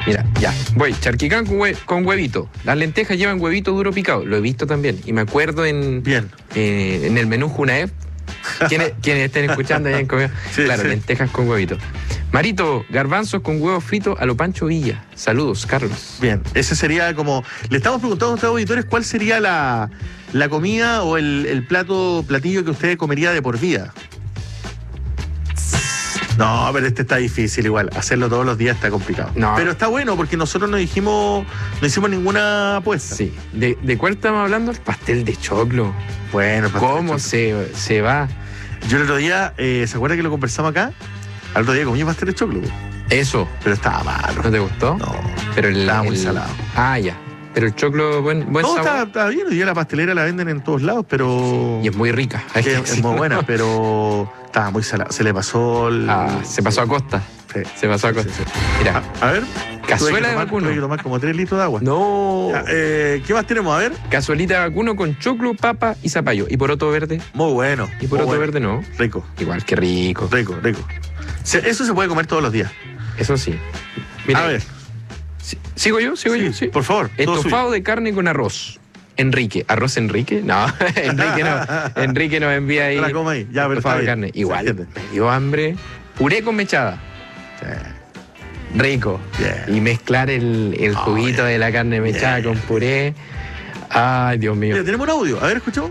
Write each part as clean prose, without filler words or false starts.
Mira, ya, voy. Charquicán con huevito. Las lentejas llevan huevito duro picado. Lo he visto también. Y me acuerdo en el menú Junaev. Quienes estén escuchando hayan comido. Sí, claro, sí. Lentejas con huevito. Marito, garbanzos con huevo frito a lo Pancho Villa. Saludos, Carlos. Bien, ese sería como... Le estamos preguntando a nuestros auditores cuál sería la comida o el platillo que usted comería de por vida. No, pero este está difícil igual. Hacerlo todos los días está complicado. No. Pero está bueno porque nosotros no hicimos ninguna apuesta. Sí. ¿De cuál estamos hablando? El pastel de choclo. Bueno, ¿cómo se va? Yo el otro día, ¿se acuerda que lo conversamos acá? Al otro día comí pastel de choclo. Eso. Pero estaba malo. ¿No te gustó? No. Pero estaba muy salado. Ah, ya. Pero el choclo, buen sabor. Está bien, hoy día la pastelera la venden en todos lados, pero... Sí, y es muy rica. Es muy buena, pero estaba muy salada. Se le pasó se pasó a costa. Sí. Se pasó a costa. Sí. Mira. A ver. Cazuela de vacuno. Tuve que tomar como 3 litros de agua. No. Ya, ¿qué más tenemos? A ver. Cazuelita de vacuno con choclo, papa y zapallo. ¿Y poroto verde? Muy bueno. ¿Y poroto verde no? Rico. Igual, que rico. Rico. Eso se puede comer todos los días. Eso sí. Mira, a ver. ¿Sigo yo? Sí, por favor. Estofado de carne con arroz. Enrique. ¿Arroz Enrique? No, Enrique no. Enrique nos envía ahí. No la coma ahí. Ya, pero estofado de carne. Igual. Me dio hambre. Puré con mechada. Sí. Rico. Yeah. Y mezclar el juguito de la carne mechada con puré. Ay, Dios mío. Mira, tenemos un audio. A ver, ¿escuchamos?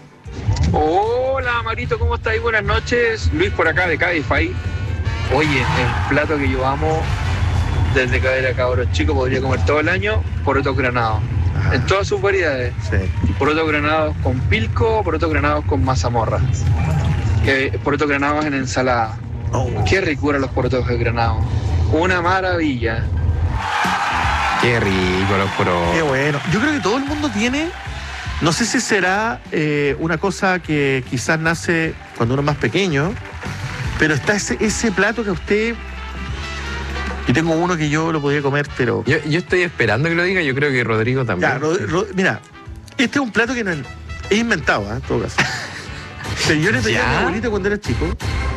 Hola, Marito, ¿cómo estáis? Buenas noches. Luis por acá de Cabify. Oye, el plato que yo amo desde que era cabros chico, podría comer todo el año, porotos granados. En todas sus variedades. Sí. Porotos granados con pilco, porotos granados con mazamorra. Porotos granados en ensalada. Qué ricura los porotos granados. Una maravilla. Qué rico los porotos. Qué bueno. Yo creo que todo el mundo tiene... No sé si será una cosa que quizás nace cuando uno es más pequeño, pero está ese plato que a usted... Yo tengo uno que yo lo podría comer, pero... Yo estoy esperando que lo diga, yo creo que Rodrigo también. Ya, mira, este es un plato que no es inventado, en todo caso. Pero yo le pedí a mi abuelita cuando era chico.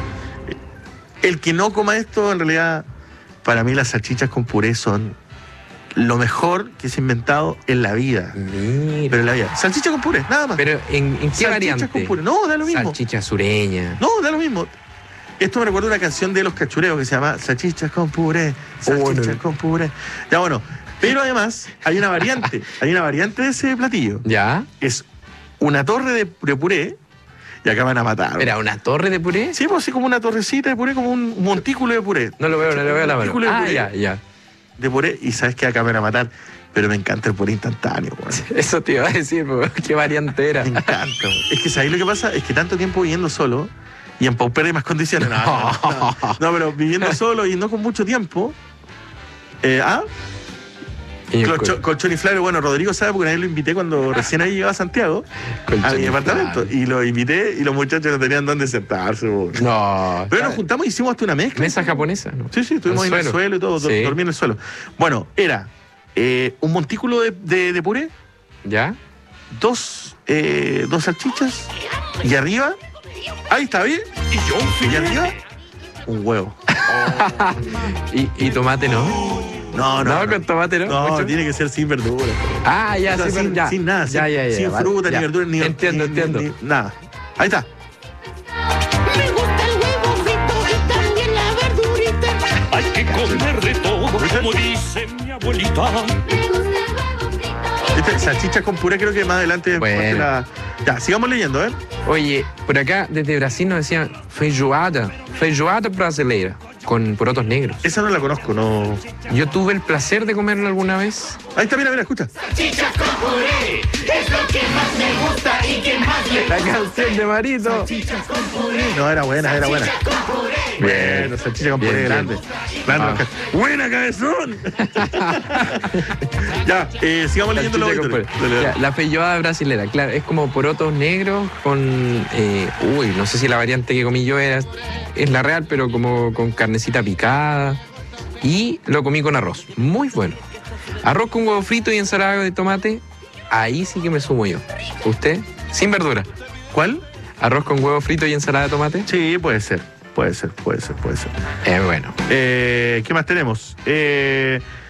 El que no coma esto, en realidad, para mí las salchichas con puré son lo mejor que se ha inventado en la vida. Mira. Pero en la vida. Salchicha con puré, nada más. Pero ¿en qué salchicha variante? Con puré. No, da lo mismo. Salchicha sureña. No, da lo mismo. Esto me recuerda una canción de Los Cachureos que se llama Salchichas con puré, salchichas con puré. Ya, bueno. Pero además hay una variante. Hay una variante de ese platillo. ¿Ya? Es una torre de puré. Y acá me van a matar. ¿Era una torre de puré? Sí, pues así como una torrecita de puré, como un montículo de puré. No lo veo a la mano. Ya. De puré, y sabes que acá me van a matar. Pero me encanta el puré instantáneo, güey. Eso te iba a decir, qué variante era. Me encanta, güey. Es que ¿sabes lo que pasa? Es que tanto tiempo viviendo solo y en paupérrimas condiciones. No, pero viviendo solo y no con mucho tiempo. Colchón inflable. Bueno, Rodrigo sabe porque una vez lo invité cuando recién ahí llegaba a Santiago, a mi departamento. Y lo invité y los muchachos no tenían dónde sentarse. No. Pero nos juntamos y hicimos hasta una mezcla. Mesa japonesa, ¿no? Sí, estuvimos ahí en el suelo y todo, dormí en el suelo. Bueno, era un montículo de puré. ¿Ya? Dos salchichas. Y arriba... Ahí está, ¿bien? Y arriba, un huevo. ¿Y tomate no? No, con tomate no. No, tiene que ser sin verdura. Ya, o sea, sin nada. Ya, sin fruta, ni verdura, ni... Entiendo. Ni nada. Ahí está. Me gusta el huevo frito y también la verdurita. Hay que comer de todo, como dice mi abuelita. Salchichas con puré creo que más adelante... Bueno. Ya, sigamos leyendo, ¿eh? Oye, por acá desde Brasil nos decían feijoada brasileira, con porotos negros. Esa no la conozco, no... Yo tuve el placer de comerlo alguna vez. Ahí está, mira, escucha. Salchichas con puré es lo que más me gusta y que más le gusta. La canción de Marito. Salchichas con puré. No, era buena. Salchichas con puré. Bueno, salchicha con puré grande. ¡Buena, cabezón! Ya, sigamos leyendo la historia. La feijoada brasilera, claro, es como porotos negros con... no sé si la variante que comí yo es la real, pero como con carnecita picada. Y lo comí con arroz. Muy bueno. Arroz con huevo frito y ensalada de tomate. Ahí sí que me sumo yo. ¿Usted? Sin verdura. ¿Cuál? ¿Arroz con huevo frito y ensalada de tomate? Sí, puede ser. Bueno. ¿Qué más tenemos?